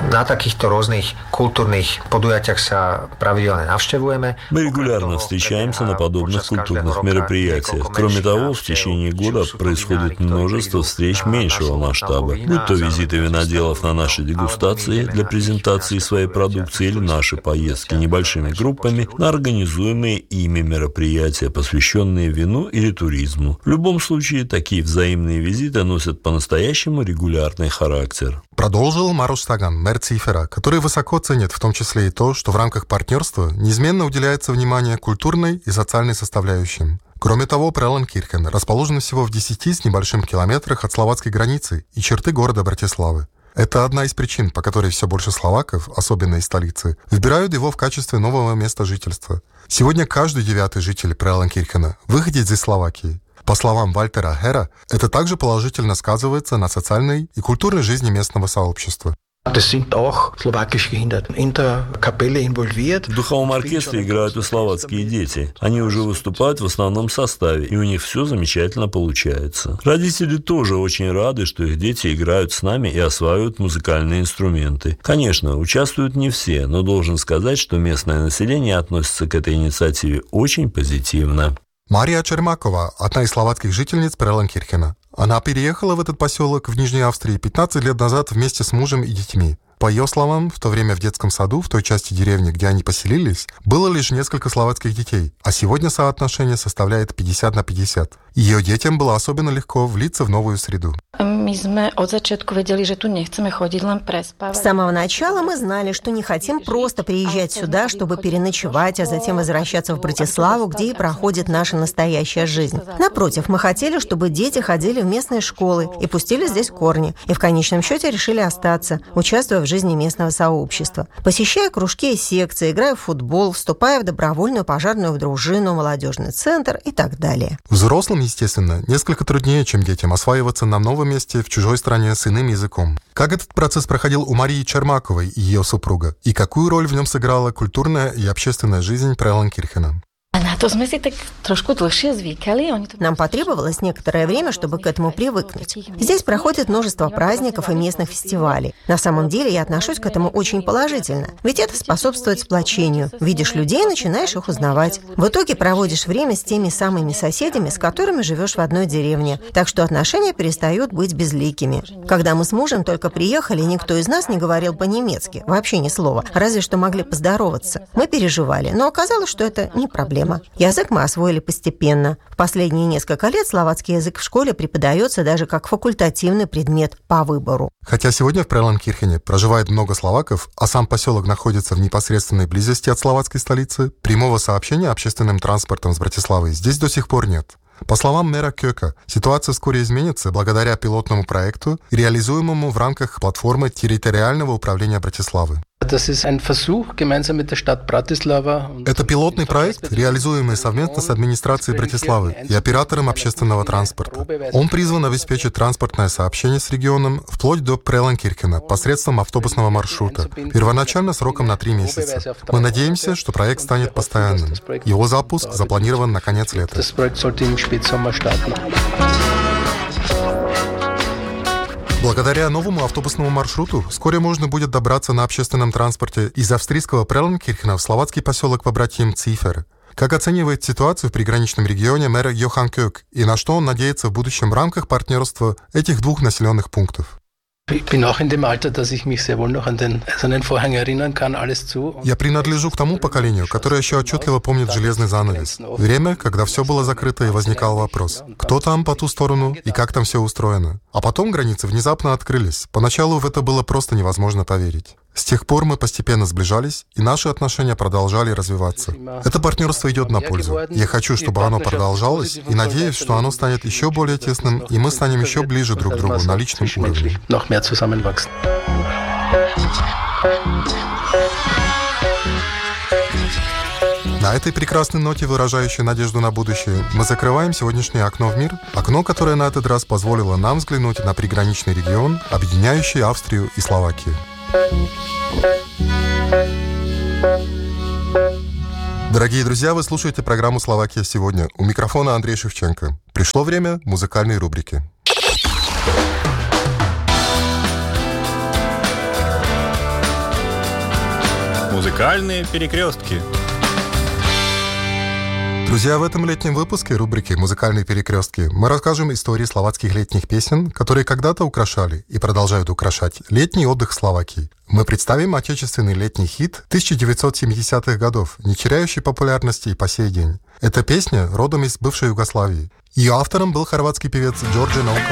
На takýchto rôznych kultúrnych podujatiach sa pravidelne navštevujeme. Мы регулярно встречаемся на подобных культурных мероприятиях. Кроме того, в течение года происходит множество встреч меньшего масштаба, будь то визиты виноделов на наши дегустации для презентации своей продукции или наши поездки небольшими группами на организуемые ими мероприятия, посвященные вину или туризму. В любом случае, такие взаимные визиты носят по-настоящему регулярный характер. Продолжил Маруш Саган, мэр Цифера, который высоко ценит в том числе и то, что в рамках партнерства неизменно уделяется внимание культурной и социальной составляющим. Кроме того, Преланкирхен расположен всего в 10 с небольшим километрах от словацкой границы и черты города Братиславы. Это одна из причин, по которой все больше словаков, особенно из столицы, выбирают его в качестве нового места жительства. Сегодня каждый 9-й житель Преланкирхена выходит из Словакии. По словам Вальтера Хера, это также положительно сказывается на социальной и культурной жизни местного сообщества. В духовом оркестре играют и словацкие дети. Они уже выступают в основном составе, и у них все замечательно получается. Родители тоже очень рады, что их дети играют с нами и осваивают музыкальные инструменты. Конечно, участвуют не все, но должен сказать, что местное население относится к этой инициативе очень позитивно. Мария Чермакова – одна из словацких жительниц Преланкирхена. Она переехала в этот поселок в Нижней Австрии 15 лет назад вместе с мужем и детьми. По ее словам, в то время в детском саду, в той части деревни, где они поселились, было лишь несколько словацких детей, а сегодня соотношение составляет 50 на 50. Ее детям было особенно легко влиться в новую среду. С самого начала мы знали, что не хотим просто приезжать сюда, чтобы переночевать, а затем возвращаться в Братиславу, где и проходит наша настоящая жизнь. Напротив, мы хотели, чтобы дети ходили в местные школы и пустили здесь корни, и в конечном счете решили остаться, участвуя в жизни местного сообщества, посещая кружки и секции, играя в футбол, вступая в добровольную пожарную дружину, молодежный центр и так далее. Взрослым, естественно, несколько труднее, чем детям, осваиваться на новом месте в чужой стране с иным языком. Как этот процесс проходил у Марии Чермаковой и ее супруга, и какую роль в нем сыграла культурная и общественная жизнь Преланкирхена? Нам потребовалось некоторое время, чтобы к этому привыкнуть. Здесь проходит множество праздников и местных фестивалей. На самом деле я отношусь к этому очень положительно, ведь это способствует сплочению. Видишь людей, начинаешь их узнавать. В итоге проводишь время с теми самыми соседями, с которыми живешь в одной деревне. Так что отношения перестают быть безликими. Когда мы с мужем только приехали, никто из нас не говорил по-немецки, вообще ни слова, разве что могли поздороваться. Мы переживали, но оказалось, что это не проблема. Язык мы освоили постепенно. В последние несколько лет словацкий язык в школе преподается даже как факультативный предмет по выбору. Хотя сегодня в Преланкирхене проживает много словаков, а сам поселок находится в непосредственной близости от словацкой столицы, прямого сообщения общественным транспортом с Братиславой здесь до сих пор нет. По словам мэра Кёка, ситуация вскоре изменится благодаря пилотному проекту, реализуемому в рамках платформы территориального управления Братиславы. Это пилотный проект, реализуемый совместно с администрацией Братиславы и оператором общественного транспорта. Он призван обеспечить транспортное сообщение с регионом вплоть до Преланкирхена посредством автобусного маршрута, первоначально сроком на 3 месяца. Мы надеемся, что проект станет постоянным. Его запуск запланирован на конец лета. Благодаря новому автобусному маршруту вскоре можно будет добраться на общественном транспорте из австрийского Преланкирхена в словацкий поселок побратим Цифер. Как оценивает ситуацию в приграничном регионе мэр Йохан Кёк и на что он надеется в будущем в рамках партнерства этих двух населенных пунктов? Я принадлежу к тому поколению, которое еще отчетливо помнит железный занавес. Время, когда все было закрыто и возникал вопрос, кто там по ту сторону и как там все устроено. А потом границы внезапно открылись. Поначалу в это было просто невозможно поверить. С тех пор мы постепенно сближались, и наши отношения продолжали развиваться. Это партнерство идет на пользу. Я хочу, чтобы оно продолжалось, и надеюсь, что оно станет еще более тесным, и мы станем еще ближе друг к другу на личном уровне. На этой прекрасной ноте, выражающей надежду на будущее, мы закрываем сегодняшнее окно в мир, окно, которое на этот раз позволило нам взглянуть на приграничный регион, объединяющий Австрию и Словакию. Дорогие друзья, вы слушаете программу «Словакия сегодня». У микрофона Андрей Шевченко. Пришло время музыкальной рубрики. Музыкальные перекрестки. Друзья, в этом летнем выпуске рубрики «Музыкальные перекрестки» мы расскажем истории словацких летних песен, которые когда-то украшали и продолжают украшать летний отдых в Словакии. Мы представим отечественный летний хит 1970-х годов, не теряющий популярности и по сей день. Эта песня родом из бывшей Югославии. Ее автором был хорватский певец Đorđe Novković.